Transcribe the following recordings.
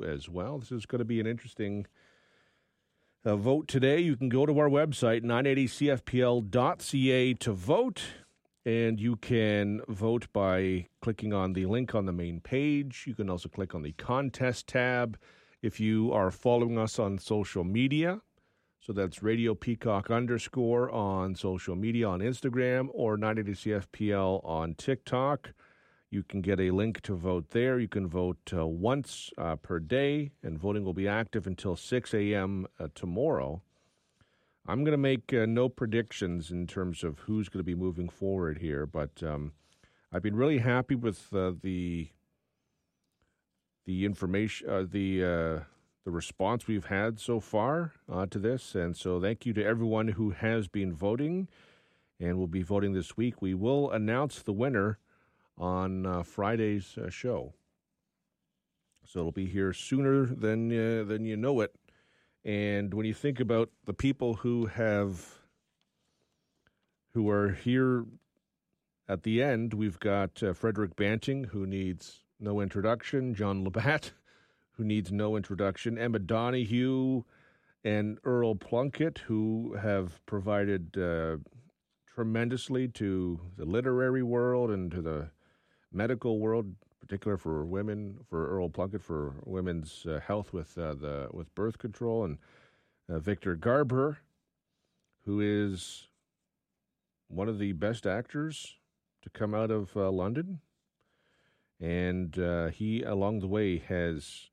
you as well. This is going to be an interesting vote today. You can go to our website, 980cfpl.ca, to vote, and you can vote by clicking on the link on the main page. You can also click on the contest tab if you are following us on social media. So that's Radio Peacock _ on social media on Instagram or 980CFPL on TikTok. You can get a link to vote there. You can vote once per day, and voting will be active until 6 a.m. Tomorrow. I'm going to make no predictions in terms of who's going to be moving forward here, but I've been really happy with the information, the response we've had so far to this. And so thank you to everyone who has been voting and will be voting this week. We will announce the winner on Friday's show. So it'll be here sooner than you know it. And when you think about the people who are here at the end, we've got Frederick Banting, who needs no introduction, John Labatt, who needs no introduction, Emma Donahue and Earl Plunkett, who have provided tremendously to the literary world and to the medical world, particularly for women, for Earl Plunkett, for women's health with birth control, and Victor Garber, who is one of the best actors to come out of London. And he, along the way, has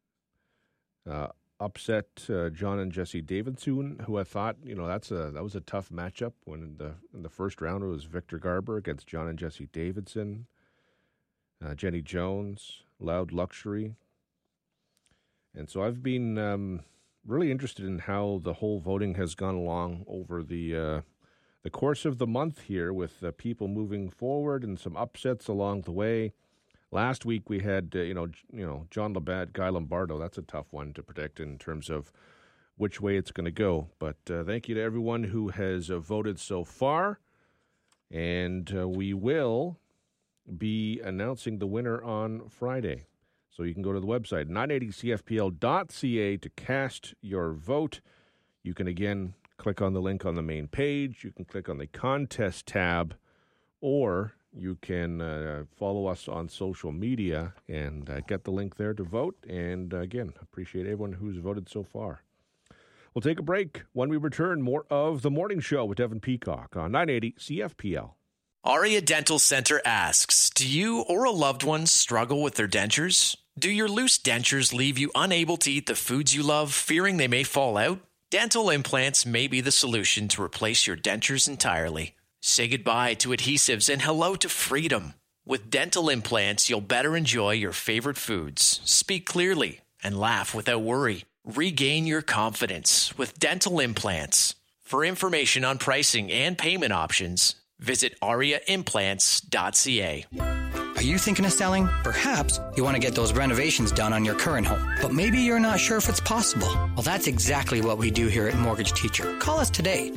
upset John and Jesse Davidson, who I thought, that was a tough matchup when in the first round it was Victor Garber against John and Jesse Davidson, Jenny Jones, Loud Luxury. And so I've been really interested in how the whole voting has gone along over the course of the month here, with people moving forward and some upsets along the way. Last week we had, John Labatt, Guy Lombardo. That's a tough one to predict in terms of which way it's going to go. But thank you to everyone who has voted so far. And we will be announcing the winner on Friday. So you can go to the website, 980cfpl.ca, to cast your vote. You can, again, click on the link on the main page. You can click on the contest tab, or you can follow us on social media and get the link there to vote. And again, appreciate everyone who's voted so far. We'll take a break. When we return, more of The Morning Show with Devin Peacock on 980 CFPL. Aria Dental Center asks, do you or a loved one struggle with their dentures? Do your loose dentures leave you unable to eat the foods you love, fearing they may fall out? Dental implants may be the solution to replace your dentures entirely. Say goodbye to adhesives and hello to freedom. With dental implants, you'll better enjoy your favorite foods, speak clearly, and laugh without worry. Regain your confidence with dental implants. For information on pricing and payment options, visit ariaimplants.ca. Are you thinking of selling? Perhaps you want to get those renovations done on your current home, but maybe you're not sure if it's possible. Well, that's exactly what we do here at Mortgage Teacher. Call us today,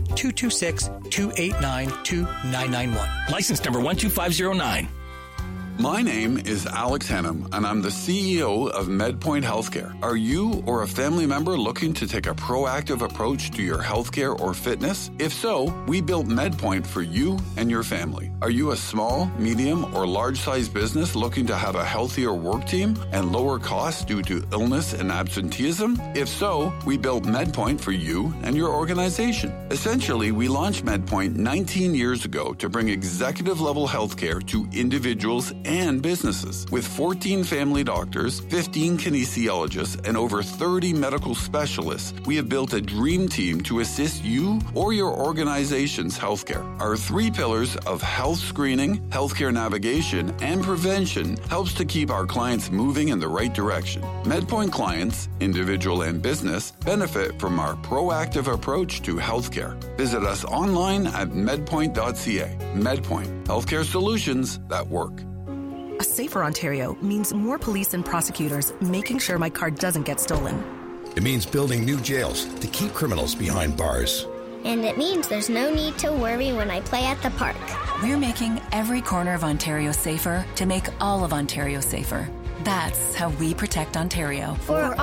226-289-2991. License number 12509. My name is Alex Hannum, and I'm the CEO of MedPoint Healthcare. Are you or a family member looking to take a proactive approach to your healthcare or fitness? If so, we built MedPoint for you and your family. Are you a small, medium, or large-sized business looking to have a healthier work team and lower costs due to illness and absenteeism? If so, we built MedPoint for you and your organization. Essentially, we launched MedPoint 19 years ago to bring executive-level healthcare to individuals and businesses. With 14 family doctors, 15 kinesiologists, and over 30 medical specialists, we have built a dream team to assist you or your organization's healthcare. Our 3 pillars of health screening, healthcare navigation, and prevention helps to keep our clients moving in the right direction. MedPoint clients, individual and business, benefit from our proactive approach to healthcare. Visit us online at medpoint.ca. MedPoint, healthcare solutions that work. A safer Ontario means more police and prosecutors making sure my car doesn't get stolen. It means building new jails to keep criminals behind bars. And it means there's no need to worry when I play at the park. We're making every corner of Ontario safer to make all of Ontario safer. That's how we protect Ontario. For